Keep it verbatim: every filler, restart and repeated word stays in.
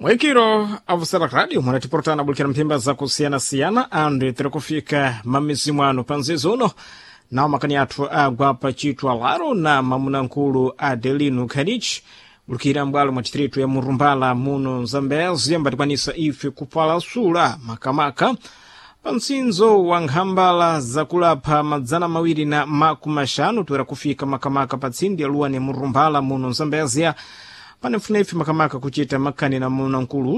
Mwekiro avusala radio mwanatiportana bulikira mpimba za kusiyana siyana andi tira kufika mamizimu ano panzizo uno na makani atu agwa pa chitwa laro na mamuna nkulu Adelino Khadich bulikira mbwalo mwachitiritu ya Murumbala muno Zambezi ambatikwanisa ife kupala sula makamaka pansinzo wa Nghambala za kulapa madzana mawiri na makumashanu tuwera kufika makamaka patsindi ya luwa ni Murumbala muno Zambezi panefunefi makamaka kuchita makani na mamuna nkulu